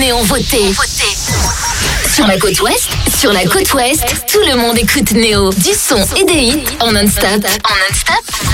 Néo voté. Sur la côte ouest, tout le monde écoute Néo. Du son et des hits en non-stop.